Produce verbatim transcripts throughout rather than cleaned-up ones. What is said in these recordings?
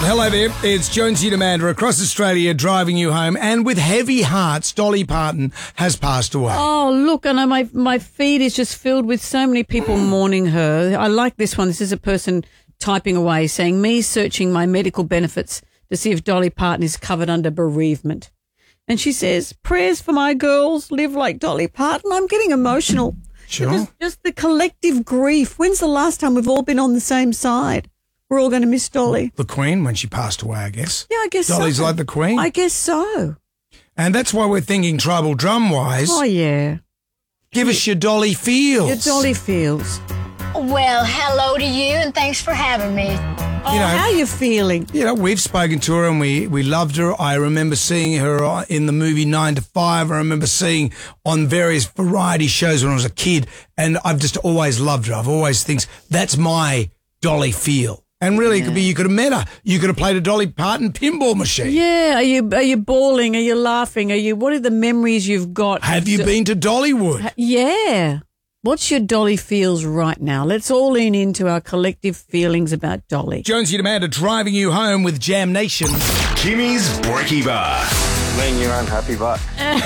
Hello there, it's Jonesy and Amanda across Australia driving you home, and with heavy hearts, Dolly Parton has passed away. Oh, look, I know my, my feed is just filled with so many people mourning her. I like this one. This is a person typing away saying, me searching my medical benefits to see if Dolly Parton is covered under bereavement. And she says, prayers for my girls, live like Dolly Parton. I'm getting emotional. Sure. Because just the collective grief. When's the last time we've all been on the same side? We're all going to miss Dolly. The Queen, when she passed away, I guess. Yeah, I guess Dolly's so. like the Queen. I guess so. And that's why we're thinking tribal drum-wise. Oh, yeah. Give us your Dolly feels. Your Dolly feels. Well, hello to you, and thanks for having me. Oh, You know- how are you feeling? You know, we've spoken to her and we, we loved her. I remember seeing her in the movie Nine to Five. I remember seeing on various variety shows when I was a kid, and I've just always loved her. I've always thinks that's my Dolly feel. And really, it could be you could have met her. You could have played a Dolly Parton pinball machine. Yeah, are you are you bawling? Are you laughing? Are you? What are the memories you've got? Have you Do- been to Dollywood? Yeah. What's your Dolly feels right now? Let's all lean into our collective feelings about Dolly. Jonesy and Amanda driving you home with Jam Nation. Kimmy's Brekkie Bar. I mean, you're unhappy, but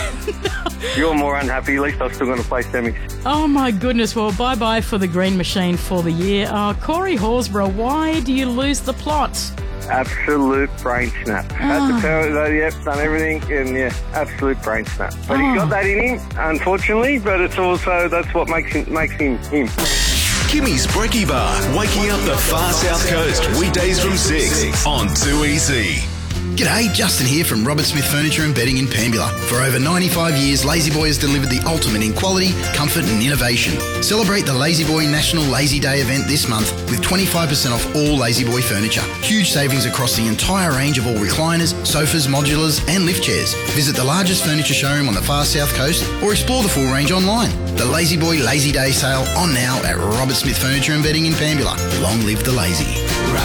you're more unhappy. At least I'm still going to play semis. Oh, my goodness. Well, bye-bye for the Green Machine for the year. Uh, Corey Horsburgh, why do you lose the plot? Absolute brain snap. Had to tell that, yep, done everything, and yeah, absolute brain snap. But he's got that in him, unfortunately, but it's also, that's what makes him, makes him him. Kimmy's Brekkie Bar. Waking up the far south coast. Weekdays from six on two E C. G'day, Justin here from Robert Smith Furniture and Bedding in Pambula. For over ninety-five years, La-Z-Boy has delivered the ultimate in quality, comfort and innovation. Celebrate the La-Z-Boy National Lazy Day event this month with twenty-five percent off all La-Z-Boy furniture. Huge savings across the entire range of all recliners, sofas, modulars and lift chairs. Visit the largest furniture showroom on the far south coast or explore the full range online. The La-Z-Boy Lazy Day sale on now at Robert Smith Furniture and Bedding in Pambula. Long live the lazy.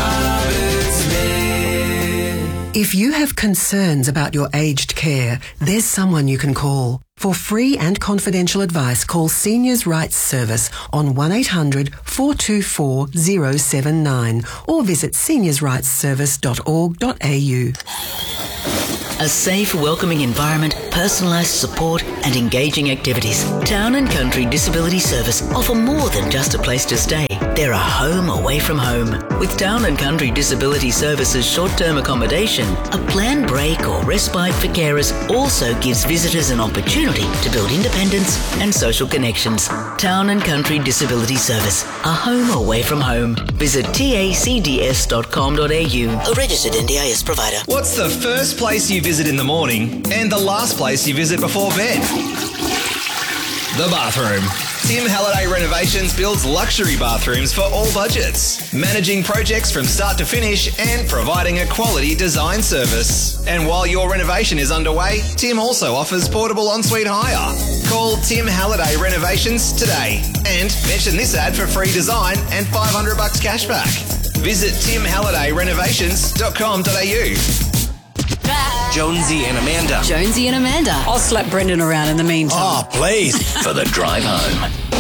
If you have concerns about your aged care, there's someone you can call. For free and confidential advice, call Seniors Rights Service on one eight hundred four two four zero seven nine or visit seniors rights service dot org dot a u. A safe, welcoming environment, personalised support and engaging activities. Town and Country Disability Service offer more than just a place to stay. They're a home away from home. With Town and Country Disability Service's short-term accommodation, a planned break or respite for carers also gives visitors an opportunity to build independence and social connections. Town and Country Disability Service, a home away from home. Visit t a c d s dot com dot a u, a registered N D I S provider. What's the first place you visit in the morning and the last place you visit before bed? The bathroom. Tim Halliday Renovations builds luxury bathrooms for all budgets, managing projects from start to finish and providing a quality design service. And while your renovation is underway, Tim also offers portable ensuite hire. Call Tim Halliday Renovations today and mention this ad for free design and five hundred bucks cashback. Visit tim halliday renovations dot com dot a u. Jonesy and Amanda. Jonesy and Amanda. I'll slap Brendan around in the meantime. Oh, please. For the drive home.